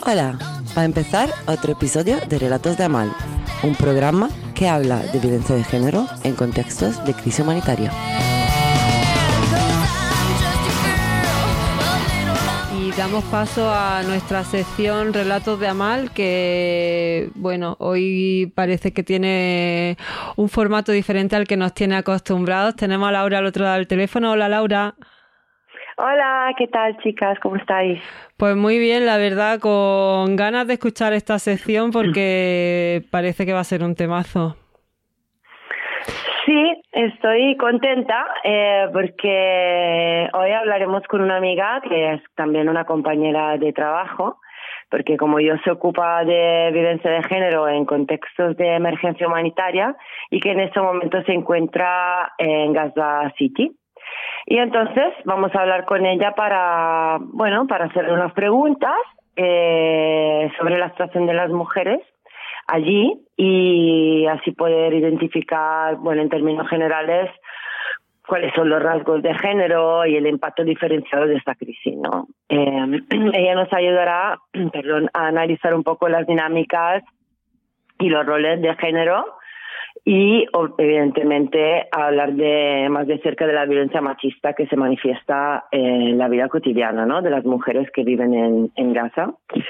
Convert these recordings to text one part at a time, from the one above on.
Hola, para empezar, otro episodio de Relatos de Amal, un programa que habla de violencia de género en contextos de crisis humanitaria. Y damos paso a nuestra sección Relatos de Amal, que, bueno, hoy parece que tiene un formato diferente al que nos tiene acostumbrados. Tenemos a Laura al otro lado del teléfono. Hola, Laura. Hola, ¿qué tal, chicas? ¿Cómo estáis? Pues muy bien, la verdad, con ganas de escuchar esta sección porque parece que va a ser un temazo. Sí, estoy contenta porque hoy hablaremos con una amiga que es también una compañera de trabajo, porque como yo se ocupa de violencia de género en contextos de emergencia humanitaria y que en este momento se encuentra en Gaza City. Y entonces vamos a hablar con ella para hacerle unas preguntas sobre la situación de las mujeres allí y así poder identificar, en términos generales, cuáles son los rasgos de género y el impacto diferenciado de esta crisis, ¿no? Ella nos ayudará, a analizar un poco las dinámicas y los roles de género y, evidentemente, hablar más de cerca de la violencia machista que se manifiesta en la vida cotidiana, ¿no?, de las mujeres que viven en Gaza.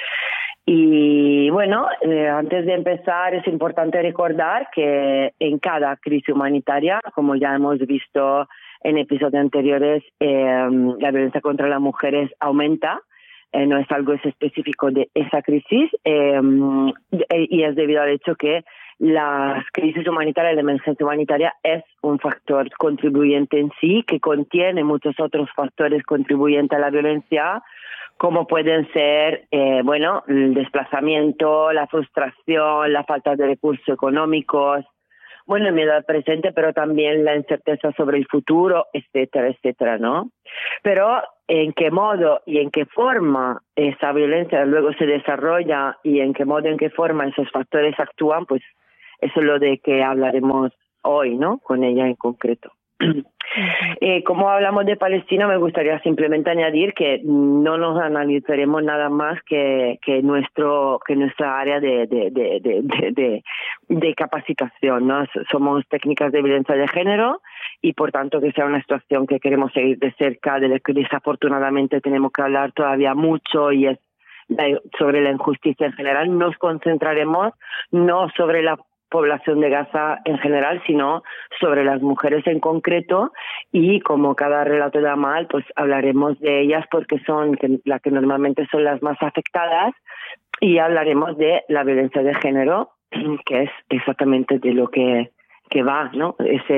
Y antes de empezar es importante recordar que en cada crisis humanitaria, como ya hemos visto en episodios anteriores, la violencia contra las mujeres aumenta. No es algo específico de esa crisis y es debido al hecho que las crisis humanitarias, la emergencia humanitaria es un factor contribuyente en sí, que contiene muchos otros factores contribuyentes a la violencia, como pueden ser el desplazamiento, la frustración, la falta de recursos económicos, el miedo al presente, pero también la incerteza sobre el futuro, etcétera, ¿no? Pero en qué modo y en qué forma esa violencia luego se desarrolla y en qué modo, en qué forma esos factores actúan, pues eso es lo de que hablaremos hoy, ¿no?, con ella en concreto. Como hablamos de Palestina, me gustaría simplemente añadir que no nos analizaremos nada más que nuestra área de capacitación, ¿no? Somos técnicas de violencia de género y, por tanto, que sea una situación que queremos seguir de cerca, de la que desafortunadamente tenemos que hablar todavía mucho, y es sobre la injusticia en general. Nos concentraremos no sobre la población de Gaza en general, sino sobre las mujeres en concreto, y como cada relato de Amal, pues hablaremos de ellas porque son las que normalmente son las más afectadas, y hablaremos de la violencia de género, que es exactamente de lo que va, ¿no?,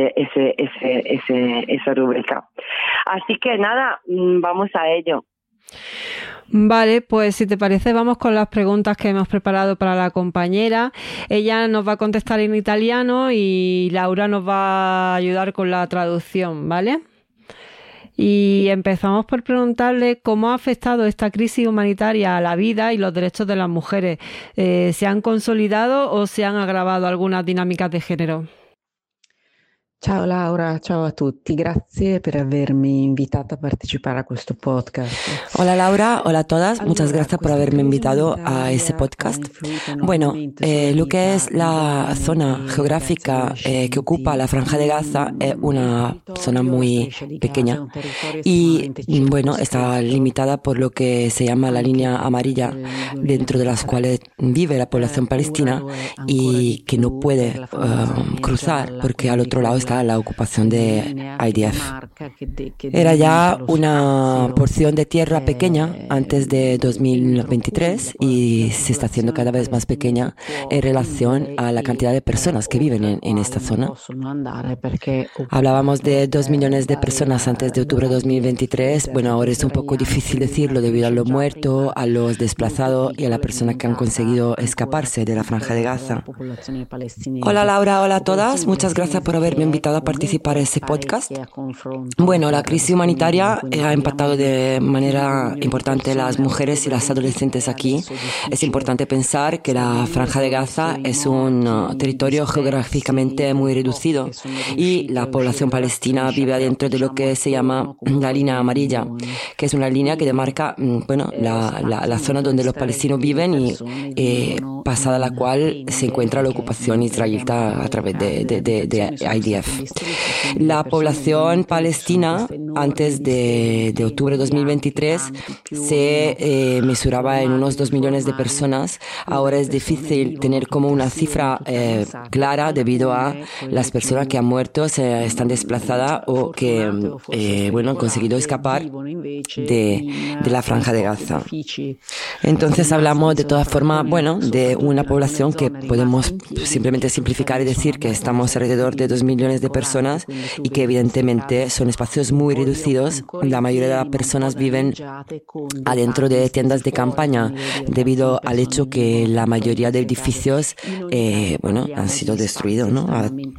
esa rúbrica. Así que nada, vamos a ello. Vale, pues si te parece vamos con las preguntas que hemos preparado para la compañera. Ella nos va a contestar en italiano y Laura nos va a ayudar con la traducción, ¿vale? Y empezamos por preguntarle cómo ha afectado esta crisis humanitaria a la vida y los derechos de las mujeres. ¿Se han consolidado o se han agravado algunas dinámicas de género? Ciao Laura, ciao a tutti, grazie per avermi invitata a partecipare a questo podcast. Hola Laura, hola a todas, muchas gracias por haberme invitado a ese podcast. Bueno, lo que es la zona geográfica que ocupa la Franja de Gaza es una zona muy pequeña y está limitada por lo que se llama la línea amarilla, dentro de las cuales vive la población palestina y que no puede cruzar porque al otro lado está la ocupación de IDF. Era ya una porción de tierra pequeña antes de 2023 y se está haciendo cada vez más pequeña en relación a la cantidad de personas que viven en esta zona. Hablábamos de 2 millones de personas antes de octubre de 2023. Bueno, ahora es un poco difícil decirlo debido a los muertos, a los desplazados y a las personas que han conseguido escaparse de la Franja de Gaza. Hola Laura, hola a todas, muchas gracias por haberme invitado invitado a participar en ese podcast? Bueno, la crisis humanitaria ha impactado de manera importante las mujeres y las adolescentes aquí. Es importante pensar que la Franja de Gaza es un territorio geográficamente muy reducido y la población palestina vive adentro de lo que se llama la línea amarilla, que es una línea que demarca la zona donde los palestinos viven y pasada la cual se encuentra la ocupación israelita a través de IDF. La población palestina antes de octubre de 2023 se mesuraba en unos 2 millones de personas. Ahora es difícil tener como una cifra clara debido a las personas que han muerto, se están desplazadas o que han conseguido escapar de la Franja de Gaza. Entonces hablamos de todas formas, de una población que podemos simplemente simplificar y decir que estamos alrededor de 2 millones de personas y que evidentemente son espacios muy reducidos. La mayoría de las personas viven adentro de tiendas de campaña debido al hecho que la mayoría de edificios han sido destruidos, ¿no?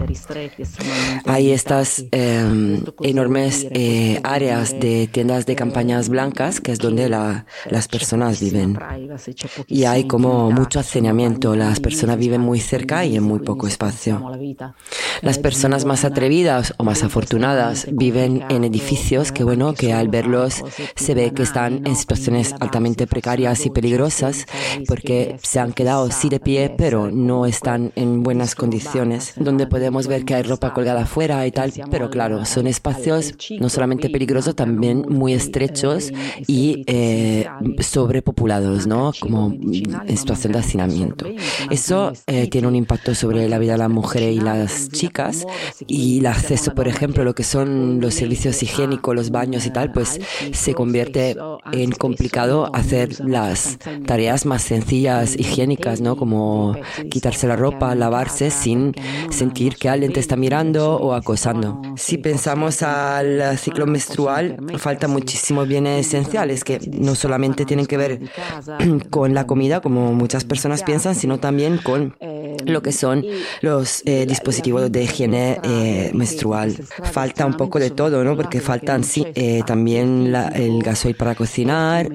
Hay estas enormes áreas de tiendas de campañas blancas que es donde las personas viven y hay como mucho hacinamiento. Las personas viven muy cerca y en muy poco espacio. Las personas más atrevidas o más afortunadas viven en edificios que al verlos se ve que están en situaciones altamente precarias y peligrosas porque se han quedado sí de pie pero no están en buenas condiciones, donde podemos ver que hay ropa colgada afuera y tal, pero claro, son espacios no solamente peligrosos, también muy estrechos y sobrepopulados, ¿no? Como en situación de hacinamiento. Eso tiene un impacto sobre la vida de las mujeres y las chicas y el acceso, por ejemplo, lo que son los servicios higiénicos, los baños y tal, pues se convierte en complicado hacer las tareas más sencillas higiénicas, ¿no? Como quitarse la ropa, lavarse sin sentir que alguien te está mirando o acosando. Si pensamos al ciclo menstrual, faltan muchísimos bienes esenciales que no solamente tienen que ver con la comida, como muchas personas piensan, sino también con lo que son los dispositivos de higiene menstrual. Falta un poco de todo, ¿no? Porque faltan también el gasoil para cocinar,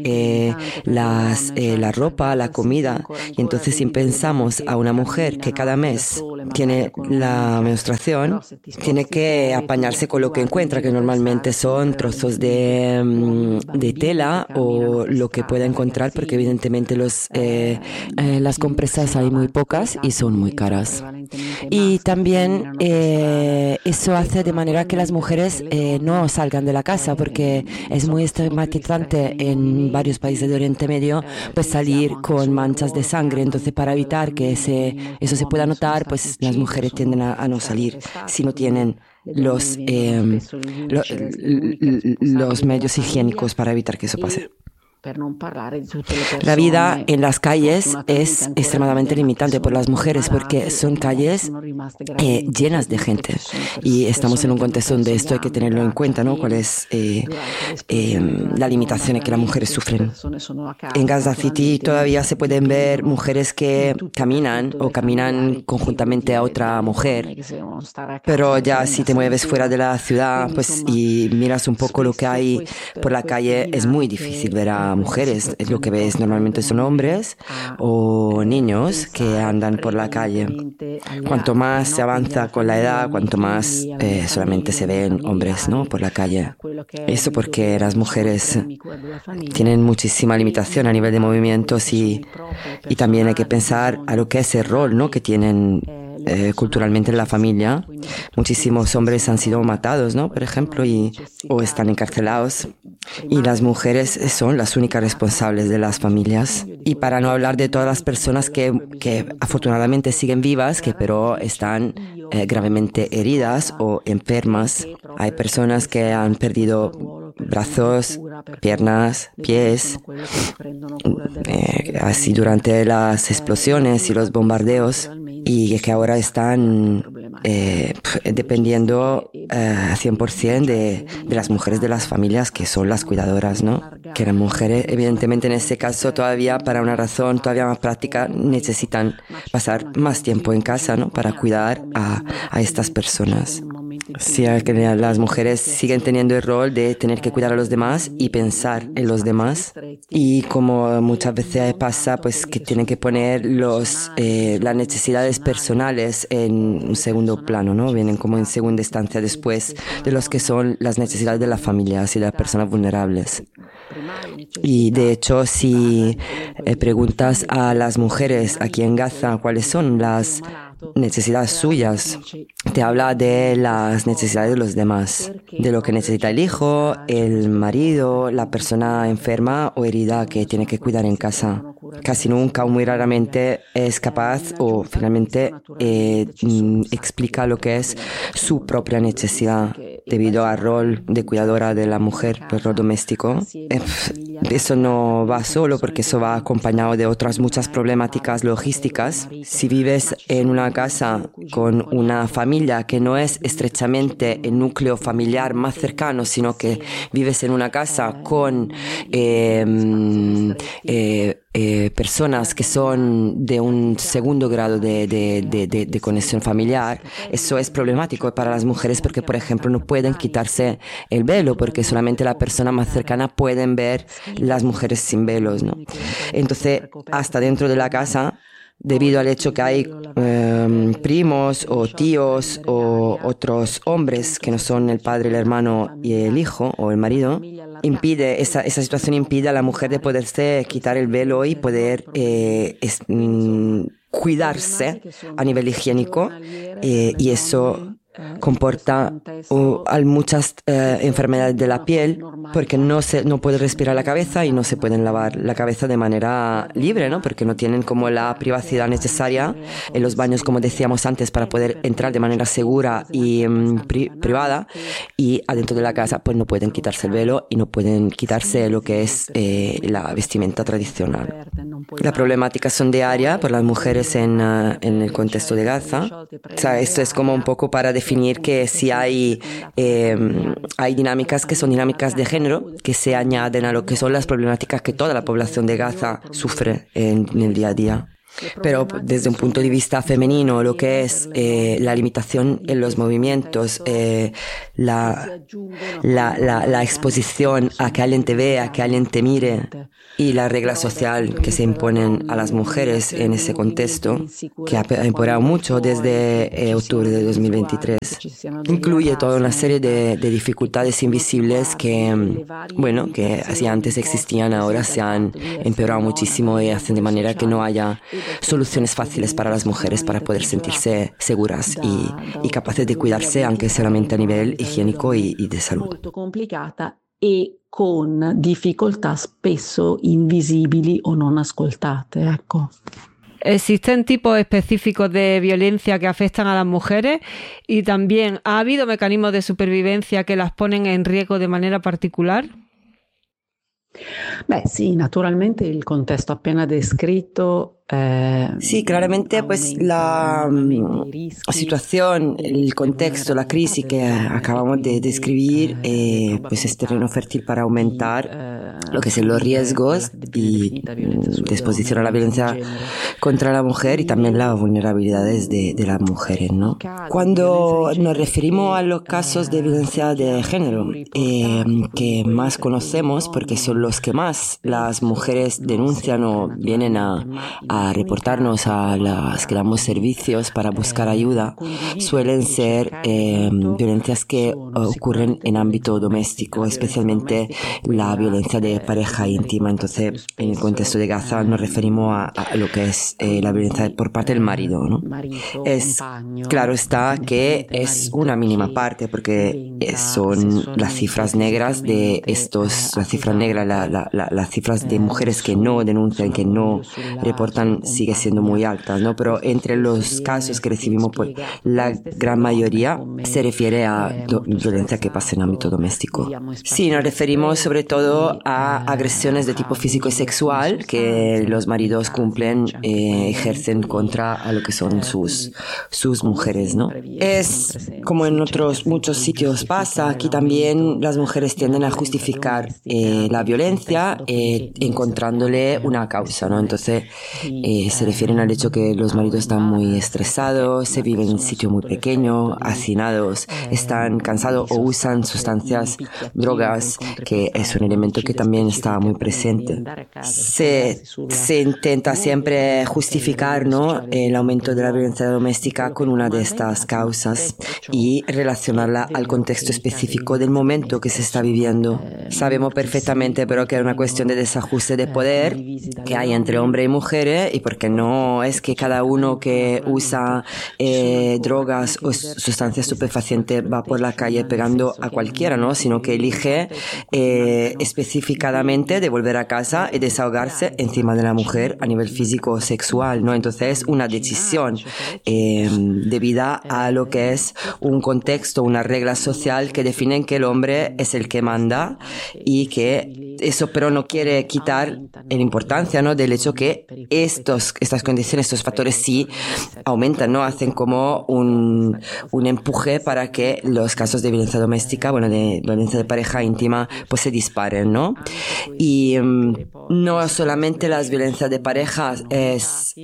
la ropa, la comida. Y entonces si pensamos a una mujer que cada mes tiene la menstruación, tiene que apañarse con lo que encuentra, que normalmente son trozos de tela o lo que pueda encontrar, porque evidentemente las compresas hay muy pocas y son muy caras. Y también eso hace de manera que las mujeres no salgan de la casa, porque es muy estigmatizante en varios países de Oriente Medio pues salir con manchas de sangre. Entonces, para evitar que eso se pueda notar, pues las mujeres tienden a no salir si no tienen los medios higiénicos para evitar que eso pase. La vida en las calles es extremadamente limitante por las mujeres porque son calles llenas de gente y estamos en un contexto donde esto hay que tenerlo en cuenta, ¿no? Cuál es la limitación que las mujeres sufren. En Gaza City todavía se pueden ver mujeres que caminan conjuntamente a otra mujer, pero ya si te mueves fuera de la ciudad pues y miras un poco lo que hay por la calle, es muy difícil ver a mujeres. Lo que ves normalmente son hombres o niños que andan por la calle. Cuanto más se avanza con la edad, cuanto más solamente se ven hombres, ¿no? Por la calle. Eso porque las mujeres tienen muchísima limitación a nivel de movimientos y también hay que pensar a lo que es el rol, ¿no? Que tienen culturalmente en la familia. Muchísimos hombres han sido matados, ¿no? Por ejemplo, o están encarcelados. Y las mujeres son las únicas responsables de las familias. Y para no hablar de todas las personas que afortunadamente siguen vivas, que pero están gravemente heridas o enfermas. Hay personas que han perdido brazos, piernas, pies, así durante las explosiones y los bombardeos, y que ahora están dependiendo 100% de las mujeres de las familias que son las cuidadoras, ¿no? Que las mujeres, evidentemente en este caso todavía para una razón todavía más práctica, necesitan pasar más tiempo en casa, ¿no? Para cuidar a estas personas. Sí, que las mujeres siguen teniendo el rol de tener que cuidar a los demás y pensar en los demás. Y como muchas veces pasa, pues que tienen que poner las necesidades personales en un segundo plano, ¿no? Vienen como en segunda instancia después de los que son las necesidades de las familias y de las personas vulnerables. Y de hecho, si preguntas a las mujeres aquí en Gaza cuáles son las necesidades suyas, te habla de las necesidades de los demás, de lo que necesita el hijo, el marido, la persona enferma o herida que tiene que cuidar en casa. Casi nunca o muy raramente es capaz o finalmente explica lo que es su propia necesidad debido al rol de cuidadora de la mujer, el rol doméstico. Eso no va solo porque eso va acompañado de otras muchas problemáticas logísticas. Si vives en una casa con una familia que no es estrechamente el núcleo familiar más cercano, sino que vives en una casa con personas que son de un segundo grado de conexión familiar, eso es problemático para las mujeres porque, por ejemplo, no pueden quitarse el velo porque solamente la persona más cercana pueden ver las mujeres sin velos, ¿no? Entonces, hasta dentro de la casa, debido al hecho que hay primos o tíos o otros hombres que no son el padre, el hermano y el hijo o el marido, esa situación impide a la mujer de poderse quitar el velo y poder cuidarse a nivel higiénico, y eso comporta muchas enfermedades de la piel porque no puede respirar la cabeza y no se pueden lavar la cabeza de manera libre, ¿no? Porque no tienen como la privacidad necesaria en los baños, como decíamos antes, para poder entrar de manera segura y privada, y adentro de la casa pues no pueden quitarse el velo y no pueden quitarse lo que es la vestimenta tradicional. Las problemáticas son diarias por las mujeres en el contexto de Gaza. O sea, esto es como un poco para definir que si hay dinámicas que son dinámicas de género que se añaden a lo que son las problemáticas que toda la población de Gaza sufre en el día a día. Pero desde un punto de vista femenino, lo que es la limitación en los movimientos, la exposición a que alguien te vea, a que alguien te mire, y la regla social que se imponen a las mujeres en ese contexto, que ha empeorado mucho desde octubre de 2023, incluye toda una serie de dificultades invisibles que así antes existían, ahora se han empeorado muchísimo y hacen de manera que no haya soluciones fáciles para las mujeres para poder sentirse seguras y capaces de cuidarse, aunque solamente a nivel higiénico y de salud. Molto complicata e con difficoltà spesso invisibili o non ascoltate, ecco. ¿Existen tipos específicos de violencia que afectan a las mujeres? Y también, ¿ha habido mecanismos de supervivencia que las ponen en riesgo de manera particular? Beh, sì, naturalmente il contesto appena descritto. Sí, claramente pues la situación, el contexto, la crisis que acabamos de describir pues es terreno fértil para aumentar lo que son los riesgos y de exposición a la violencia contra la mujer y también las vulnerabilidades de las mujeres, ¿no? Cuando nos referimos a los casos de violencia de género que más conocemos, porque son los que más las mujeres denuncian o vienen a reportarnos a las que damos servicios para buscar ayuda, suelen ser violencias que ocurren en ámbito doméstico, especialmente la violencia de pareja íntima. Entonces, en el contexto de Gaza nos referimos a lo que es la violencia por parte del marido, ¿no? Claro está que es una mínima parte porque son las cifras negras las cifras de mujeres que no denuncian, que no reportan, sigue siendo muy alta, ¿no? Pero entre los casos que recibimos, pues la gran mayoría se refiere a violencia que pasa en ámbito doméstico. Sí, nos referimos sobre todo a agresiones de tipo físico y sexual que los maridos ejercen contra a lo que son sus mujeres, ¿no? Es como en otros muchos sitios pasa, aquí también las mujeres tienden a justificar la violencia encontrándole una causa, ¿no? Entonces, Se refieren al hecho que los maridos están muy estresados, se viven en un sitio muy pequeño, hacinados, están cansados o usan sustancias, drogas, que es un elemento que también está muy presente. Se intenta siempre justificar, ¿no?, el aumento de la violencia doméstica con una de estas causas y relacionarla al contexto específico del momento que se está viviendo. Sabemos perfectamente, pero, que es una cuestión de desajuste de poder que hay entre hombres y mujeres, y porque no es que cada uno que usa drogas o sustancias estupefacientes va por la calle pegando a cualquiera, ¿no?, sino que elige específicamente de volver a casa y desahogarse encima de la mujer a nivel físico o sexual, ¿no? Entonces es una decisión debida a lo que es un contexto, una regla social que definen que el hombre es el que manda, y que eso pero no quiere quitar la importancia, ¿no?, del hecho que estas condiciones, estos factores sí aumentan, ¿no?, hacen como un empuje para que los casos de violencia doméstica, de violencia de pareja íntima, pues se disparen, ¿no? Y no solamente las violencias de pareja es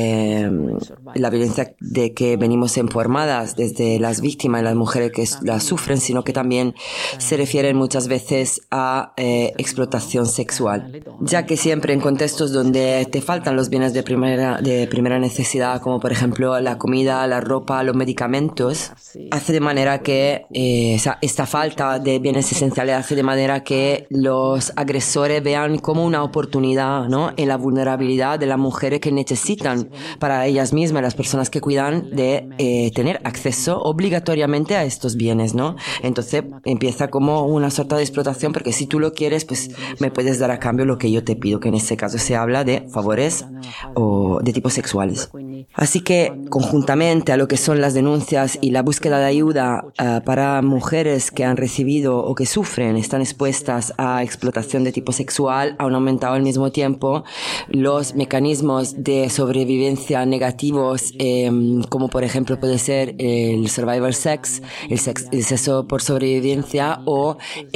la violencia de que venimos informadas desde las víctimas y las mujeres que la sufren, sino que también se refieren muchas veces a explotación sexual, ya que siempre en contextos donde te faltan los bienes de primera necesidad, como por ejemplo la comida, la ropa, los medicamentos, hace de manera que esta falta de bienes esenciales hace de manera que los agresores vean como una oportunidad, ¿no?, en la vulnerabilidad de las mujeres que necesitan para ellas mismas, las personas que cuidan, de tener acceso obligatoriamente a estos bienes, ¿no? Entonces empieza como una sorta de explotación, porque si tú lo quieres, pues me puedes dar a cambio lo que yo te pido, que en este caso se habla de favores o de tipos sexuales. Así que conjuntamente a lo que son las denuncias y la búsqueda de ayuda para mujeres que han recibido o que sufren, están expuestas a explotación de tipo sexual, han aumentado al mismo tiempo los mecanismos de sobrevivencia negativos, como por ejemplo puede ser el survival sex, el sexo por sobrevivencia, o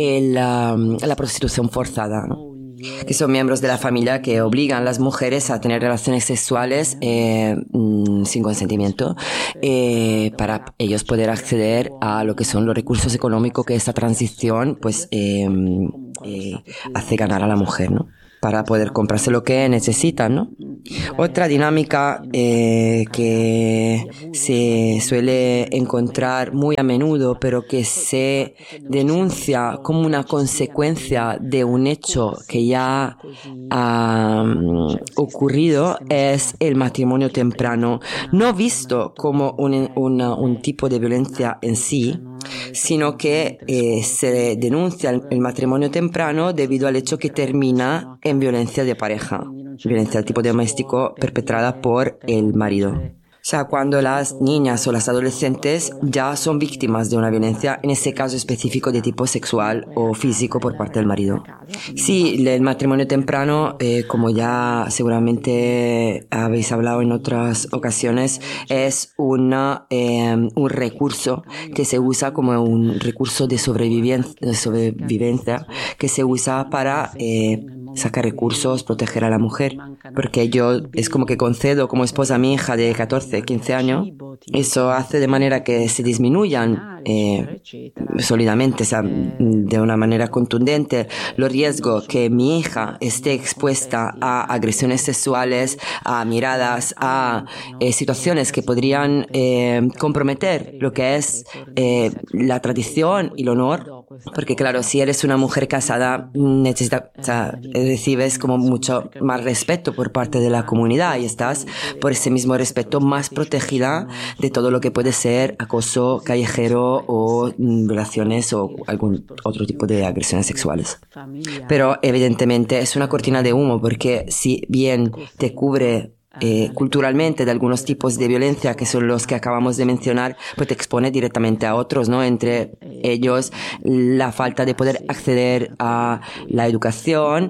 la prostitución forzada, ¿no?, que son miembros de la familia que obligan a las mujeres a tener relaciones sexuales sin consentimiento, para ellos poder acceder a lo que son los recursos económicos que esta transición pues hace ganar a la mujer, ¿no?, para poder comprarse lo que necesitan, ¿no? Otra dinámica que se suele encontrar muy a menudo, pero que se denuncia como una consecuencia de un hecho que ya ha ocurrido, es el matrimonio temprano, no visto como un tipo de violencia en sí, sino que se denuncia el matrimonio temprano debido al hecho que termina en violencia de pareja, violencia de tipo doméstico perpetrada por el marido. O sea, cuando las niñas o las adolescentes ya son víctimas de una violencia, en ese caso específico de tipo sexual o físico por parte del marido. Sí, el matrimonio temprano, como ya seguramente habéis hablado en otras ocasiones, es un recurso que se usa como un recurso de sobrevivencia que se usa para sacar recursos, proteger a la mujer, porque yo es como que concedo como esposa a mi hija de 14, 15 años, eso hace de manera que se disminuyan sólidamente, o sea, de una manera contundente, los riesgos que mi hija esté expuesta a agresiones sexuales, a miradas, a situaciones que podrían comprometer lo que es la tradición y el honor. Porque claro, si eres una mujer casada, recibes como mucho más respeto por parte de la comunidad y estás por ese mismo respeto más protegida de todo lo que puede ser acoso callejero o violaciones o algún otro tipo de agresiones sexuales. Pero evidentemente es una cortina de humo, porque si bien te cubre culturalmente de algunos tipos de violencia que son los que acabamos de mencionar, pues te expone directamente a otros, ¿no? Entre ellos la falta de poder acceder a la educación,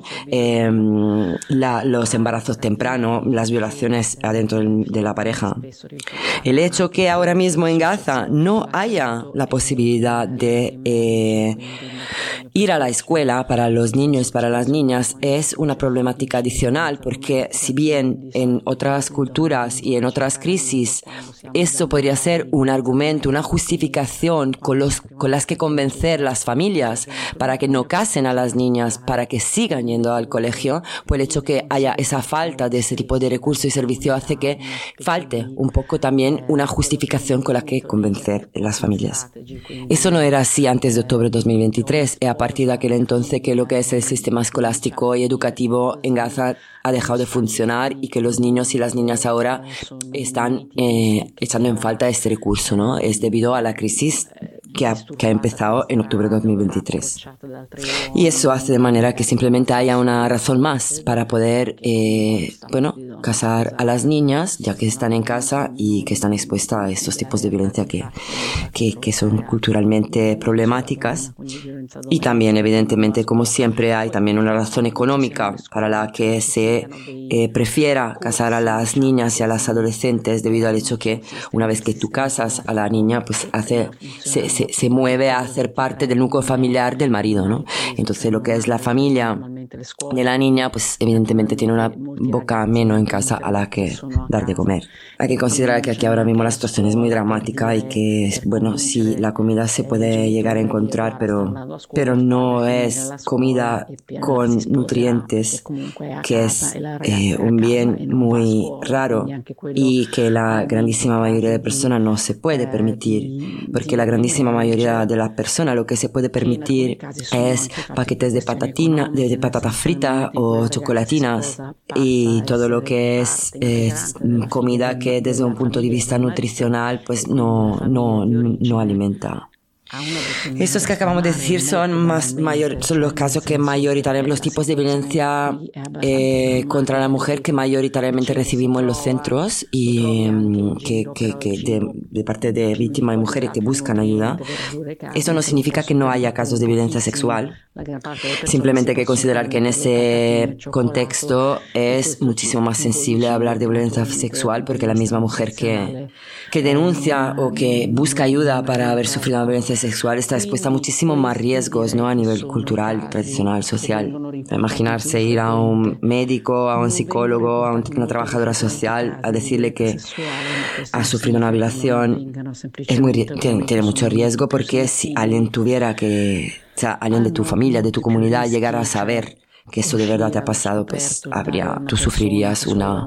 los embarazos tempranos, las violaciones adentro de la pareja. El hecho que ahora mismo en Gaza no haya la posibilidad de Ir a la escuela para los niños y para las niñas es una problemática adicional porque si bien en otras culturas y en otras crisis esto podría ser un argumento, una justificación con las que convencer las familias para que no casen a las niñas, para que sigan yendo al colegio, pues el hecho que haya esa falta de ese tipo de recurso y servicio hace que falte un poco también una justificación con la que convencer a las familias. Eso no era así antes de octubre de 2023 y a partir de aquel entonces que lo que es el sistema escolástico y educativo en Gaza ha dejado de funcionar y que los niños y las niñas ahora están echando en falta este recurso, ¿no? Es debido a la crisis que ha empezado en octubre de 2023. Y eso hace de manera que simplemente haya una razón más para poder, casar a las niñas, ya que están en casa y que están expuestas a estos tipos de violencia que son culturalmente problemáticas. Y también, evidentemente, como siempre, hay también una razón económica para la que se prefiera casar a las niñas y a las adolescentes debido al hecho que una vez que tú casas a la niña, pues se mueve a hacer parte del núcleo familiar del marido, ¿no? Entonces lo que es la familia de la niña, pues evidentemente tiene una boca menos en casa a la que dar de comer. Hay que considerar que aquí ahora mismo la situación es muy dramática y que, bueno, sí, la comida se puede llegar a encontrar, pero no es comida con nutrientes, que es un bien muy raro y que la grandísima mayoría de personas no se puede permitir, porque la grandísima mayoría de las personas lo que se puede permitir es paquetes de patata frita o chocolatinas y todo lo que es comida que desde un punto de vista nutricional pues no alimenta. Estos que acabamos de decir son los casos que mayoritariamente, los tipos de violencia contra la mujer que mayoritariamente recibimos en los centros y que de parte de víctimas y mujeres que buscan ayuda. Eso no significa que no haya casos de violencia sexual. Simplemente hay que considerar que en ese contexto es muchísimo más sensible hablar de violencia sexual porque la misma mujer que denuncia o que busca ayuda para haber sufrido una violencia sexual está expuesta a muchísimos más riesgos, ¿no? A nivel cultural, tradicional, social. Imaginarse ir a un médico, a un psicólogo, a una trabajadora social a decirle que ha sufrido una violación tiene mucho riesgo porque si alguien alguien de tu familia, de tu comunidad llegara a saber que eso de verdad te ha pasado, pues tú sufrirías una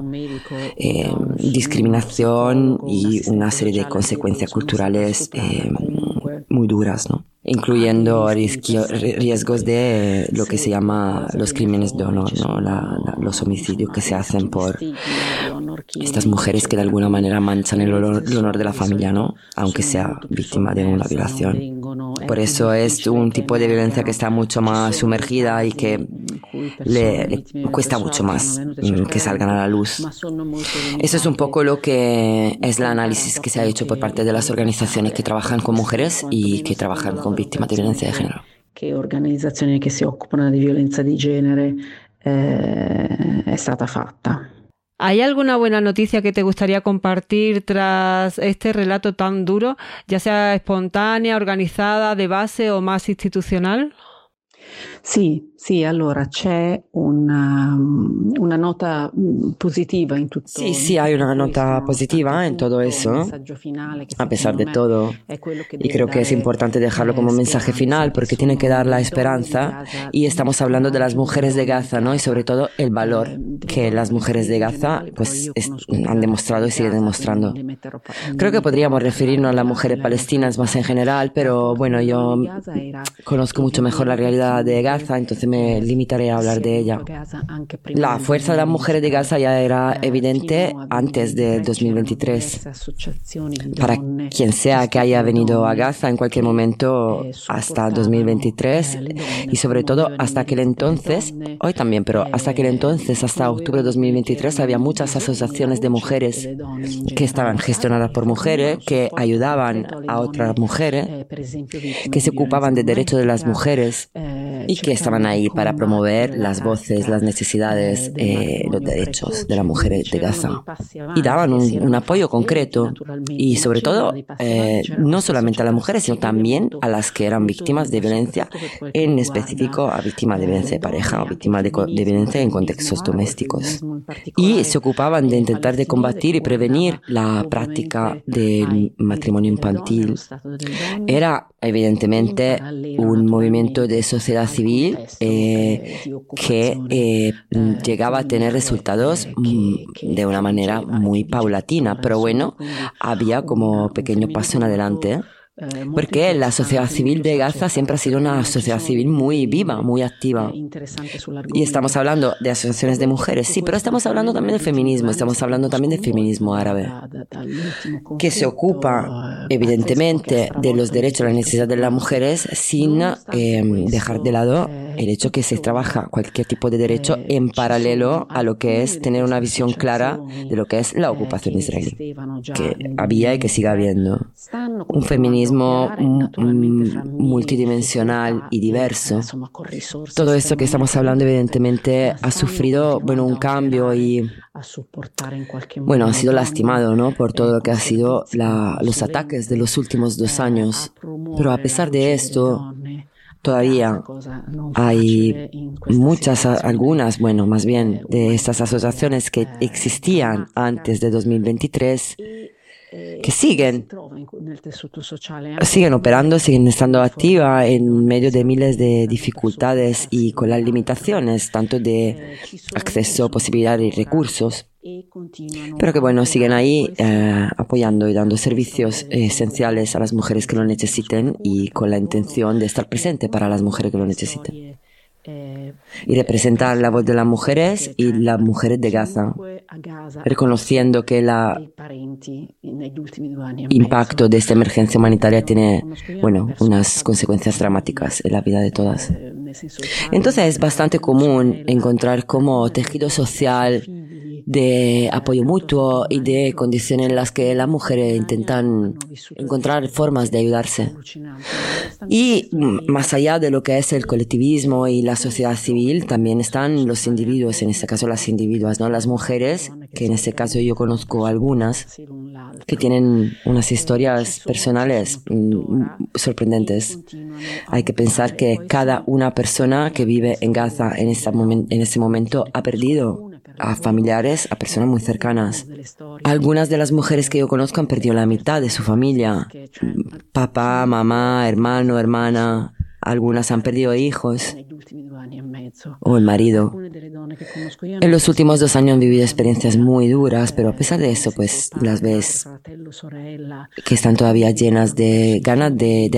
discriminación y una serie de consecuencias culturales muy duras, ¿no? Incluyendo riesgos de lo que se llama los crímenes de honor, ¿no? Los homicidios que se hacen por estas mujeres que de alguna manera manchan el honor de la familia, ¿no? Aunque sea víctima de una violación. Por eso es un tipo de violencia que está mucho más sumergida y que le cuesta mucho más que salgan a la luz. Eso es un poco lo que es el análisis que se ha hecho por parte de las organizaciones que trabajan con mujeres y que trabajan con víctimas de violencia de género. Che organizzazioni che si occupano di violenza di genere è stata fatta. ¿Hay alguna buena noticia que te gustaría compartir tras este relato tan duro, ya sea espontánea, organizada, de base o más institucional? Sì, allora c'è una nota positiva in tutto. Sí, hay una nota positiva en todo eso, a pesar de todo. Y creo que es importante dejarlo como mensaje final porque tiene que dar la esperanza. Y estamos hablando de las mujeres de Gaza, ¿no? Y sobre todo el valor que las mujeres de Gaza pues han demostrado y siguen demostrando. Creo que podríamos referirnos a las mujeres palestinas más en general, pero bueno, yo conozco mucho mejor la realidad de Gaza, entonces me limitaré a hablar de ella. La fuerza de las mujeres de Gaza ya era evidente antes de 2023. Para quien sea que haya venido a Gaza en cualquier momento hasta 2023 y sobre todo hasta aquel entonces, hoy también, pero hasta aquel entonces, hasta octubre de 2023, había muchas asociaciones de mujeres que estaban gestionadas por mujeres, que ayudaban a otras mujeres, que se ocupaban de derechos de las mujeres y que estaban ahí para promover las voces, las necesidades, los derechos de las mujeres de Gaza. Y daban un apoyo concreto y sobre todo no solamente a las mujeres, sino también a las que eran víctimas de violencia, en específico a víctimas de violencia de pareja o víctimas de violencia en contextos domésticos. Y se ocupaban de intentar de combatir y prevenir la práctica del matrimonio infantil. Era evidentemente un movimiento de sociedad civil que llegaba a tener resultados de una manera muy paulatina, pero bueno, había como pequeño paso en adelante. Porque la sociedad civil de Gaza siempre ha sido una sociedad civil muy viva, muy activa. Y estamos hablando de asociaciones de mujeres, sí, pero estamos hablando también de feminismo, estamos hablando también de feminismo árabe, que se ocupa evidentemente de los derechos y las necesidades de las mujeres sin dejar de lado el hecho que se trabaja cualquier tipo de derecho en paralelo a lo que es tener una visión clara de lo que es la ocupación israelí, que había y que sigue habiendo. Un feminismo multidimensional y diverso. Todo esto que estamos hablando evidentemente ha sufrido un cambio y ha sido lastimado, ¿no?, por todo lo que ha sido los ataques de los últimos 2 años. Pero a pesar de esto, todavía hay algunas, más bien, de estas asociaciones que existían antes de 2023 que siguen operando, siguen estando activas en medio de miles de dificultades y con las limitaciones tanto de acceso, posibilidades y recursos, pero que siguen ahí apoyando y dando servicios esenciales a las mujeres que lo necesiten y con la intención de estar presente para las mujeres que lo necesiten y representar la voz de las mujeres y las mujeres de Gaza, reconociendo que el impacto de esta emergencia humanitaria tiene, unas consecuencias dramáticas en la vida de todas. Entonces es bastante común encontrar como tejido social de apoyo mutuo y de condiciones en las que las mujeres intentan encontrar formas de ayudarse. Y más allá de lo que es el colectivismo y la sociedad civil, también están los individuos, en este caso las individuas, ¿no? Las mujeres, que en este caso yo conozco algunas, que tienen unas historias personales sorprendentes. Hay que pensar que cada una persona que vive en Gaza en ese momento ha perdido a familiares, a personas muy cercanas. Algunas de las mujeres que yo conozco han perdido la mitad de su familia, papá, mamá, hermano, hermana. Algunas han perdido hijos o el marido. En los últimos 2 años han vivido experiencias muy duras, pero a pesar de eso, las ves que están todavía llenas de ganas de